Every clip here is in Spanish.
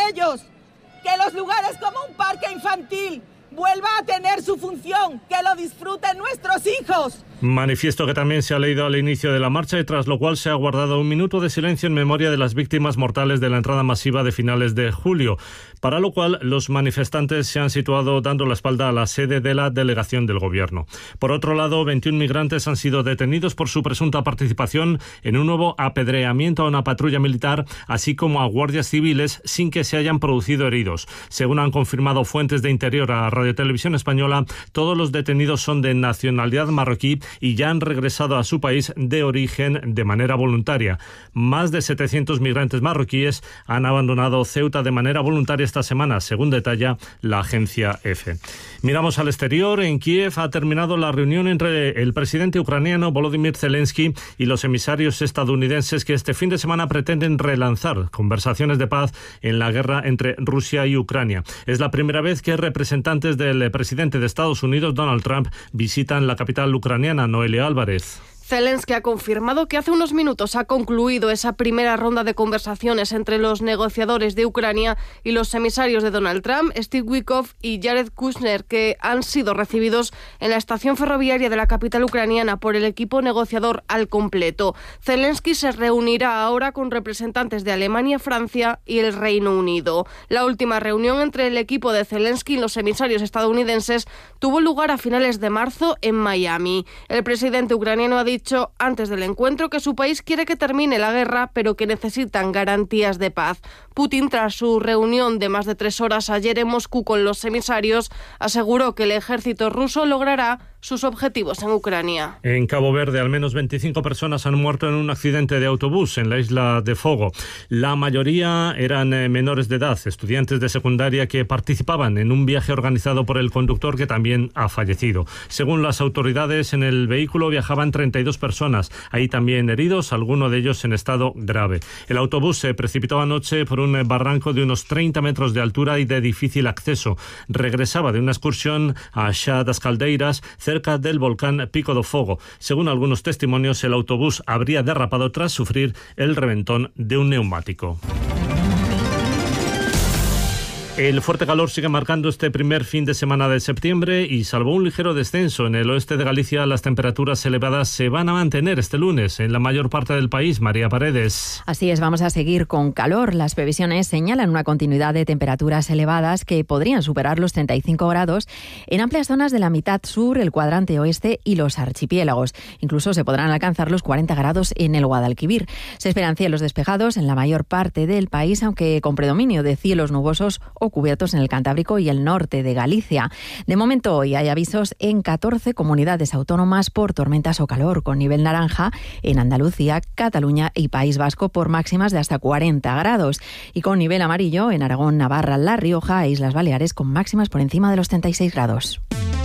ellos. Que los lugares como un parque infantil vuelva a tener su función, que lo disfruten nuestros hijos. Manifiesto que también se ha leído al inicio de la marcha y tras lo cual se ha guardado un minuto de silencio en memoria de las víctimas mortales de la entrada masiva de finales de julio, para lo cual los manifestantes se han situado dando la espalda a la sede de la delegación del gobierno. Por otro lado, 21 migrantes han sido detenidos por su presunta participación en un nuevo apedreamiento a una patrulla militar, así como a guardias civiles, sin que se hayan producido heridos. Según han confirmado fuentes de Interior a Radio Televisión Española, todos los detenidos son de nacionalidad marroquí y ya han regresado a su país de origen de manera voluntaria. Más de 700 migrantes marroquíes han abandonado Ceuta de manera voluntaria esta semana, según detalla la agencia EFE. Miramos al exterior. En Kiev ha terminado la reunión entre el presidente ucraniano Volodymyr Zelensky y los emisarios estadounidenses que este fin de semana pretenden relanzar conversaciones de paz en la guerra entre Rusia y Ucrania. Es la primera vez que representantes del presidente de Estados Unidos, Donald Trump, visitan la capital ucraniana. Noelia Álvarez. Zelensky ha confirmado que hace unos minutos ha concluido esa primera ronda de conversaciones entre los negociadores de Ucrania y los emisarios de Donald Trump, Steve Witkoff y Jared Kushner, que han sido recibidos en la estación ferroviaria de la capital ucraniana por el equipo negociador al completo. Zelensky se reunirá ahora con representantes de Alemania, Francia y el Reino Unido. La última reunión entre el equipo de Zelensky y los emisarios estadounidenses tuvo lugar a finales de marzo en Miami. El presidente ucraniano ha dicho antes del encuentro que su país quiere que termine la guerra, pero que necesitan garantías de paz. Putin, tras su reunión de más de 3 horas ayer en Moscú con los emisarios, aseguró que el ejército ruso logrará sus objetivos en Ucrania. En Cabo Verde, al menos 25 personas han muerto en un accidente de autobús en la isla de Fogo. La mayoría eran menores de edad, estudiantes de secundaria que participaban en un viaje organizado por el conductor, que también ha fallecido. Según las autoridades, en el vehículo viajaban 32 personas. Hay también heridos, algunos de ellos en estado grave. El autobús se precipitó anoche por un barranco de unos 30 metros de altura y de difícil acceso. Regresaba de una excursión a Chá das Caldeiras, cerca del volcán Pico do Fogo. Según algunos testimonios, el autobús habría derrapado tras sufrir el reventón de un neumático. El fuerte calor sigue marcando este primer fin de semana de septiembre y salvo un ligero descenso en el oeste de Galicia, las temperaturas elevadas se van a mantener este lunes en la mayor parte del país. María Paredes. Así es, vamos a seguir con calor. Las previsiones señalan una continuidad de temperaturas elevadas que podrían superar los 35 grados en amplias zonas de la mitad sur, el cuadrante oeste y los archipiélagos. Incluso se podrán alcanzar los 40 grados en el Guadalquivir. Se esperan cielos despejados en la mayor parte del país, aunque con predominio de cielos nubosos o cubiertos en el Cantábrico y el norte de Galicia. De momento, hoy hay avisos en 14 comunidades autónomas por tormentas o calor, con nivel naranja en Andalucía, Cataluña y País Vasco por máximas de hasta 40 grados. Y con nivel amarillo en Aragón, Navarra, La Rioja e Islas Baleares con máximas por encima de los 36 grados.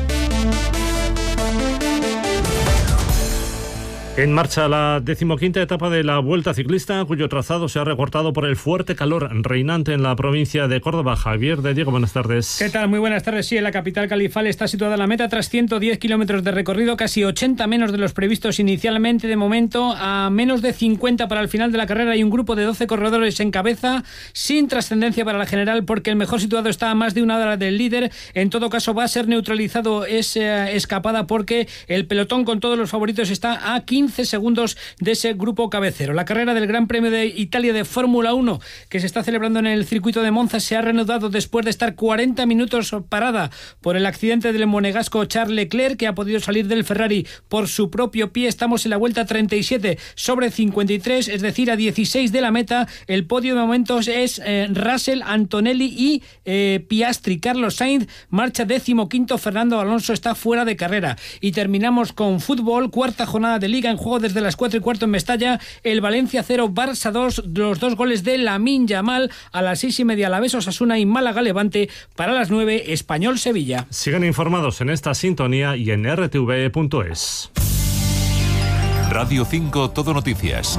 En marcha la 15ª etapa de la Vuelta Ciclista, cuyo trazado se ha recortado por el fuerte calor reinante en la provincia de Córdoba. Javier de Diego, buenas tardes. ¿Qué tal? Muy buenas tardes. Sí, en la capital califal está situada la meta tras 110 kilómetros de recorrido, casi 80 menos de los previstos inicialmente. De momento, a menos de 50 para el final de la carrera, hay un grupo de 12 corredores en cabeza, sin trascendencia para la general, porque el mejor situado está a más de una hora del líder. En todo caso, va a ser neutralizado esa escapada porque el pelotón con todos los favoritos está a 15 segundos de ese grupo cabecero. La carrera del Gran Premio de Italia de Fórmula 1, que se está celebrando en el circuito de Monza, se ha reanudado después de estar 40 minutos parada por el accidente del monegasco Charles Leclerc, que ha podido salir del Ferrari por su propio pie. Estamos en la vuelta 37 sobre 53, es decir, a 16 de la meta. El podio de momentos es Russell, Antonelli y Piastri. Carlos Sainz marcha 15º, Fernando Alonso está fuera de carrera. Y terminamos con fútbol, cuarta jornada de Liga en juego desde las 4:15 en Mestalla. El Valencia 0, Barça 2, los 2 goles de Lamine Yamal. A las 6:30 Alavés Osasuna y Málaga Levante. Para las 9 Español Sevilla. Sigan informados en esta sintonía y en rtv.es. Radio 5 Todo Noticias.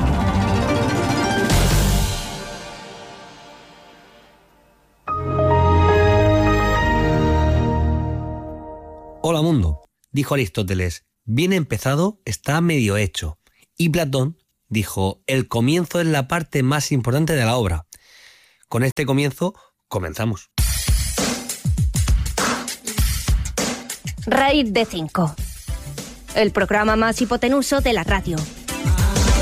Hola mundo, dijo Aristóteles. Bien empezado está medio hecho. Y Platón dijo, el comienzo es la parte más importante de la obra. Con este comienzo Comenzamos. Raíz de 5. El programa más hipotenuso de la radio.